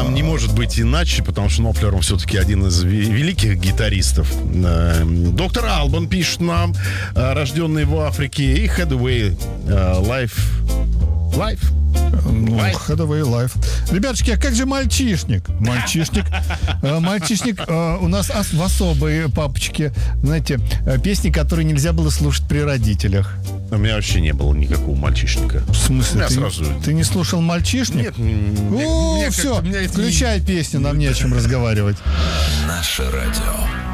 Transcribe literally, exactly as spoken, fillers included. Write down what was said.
не может быть иначе, потому что Knopfler, он все-таки один из великих гитаристов. Доктор Албан пишет нам, рожденный в Африке, и Hathaway Life. Life. Hathaway Life. Ребятушки, а как же мальчишник? Мальчишник. Мальчишник у нас в особой папочке, знаете, песни, которые нельзя было слушать при родителях. У меня вообще не было никакого мальчишника. В смысле? Ты, сразу... ты не слушал «Мальчишник»? Нет. О, все, включай песню, нам не о чем разговаривать. Наше радио.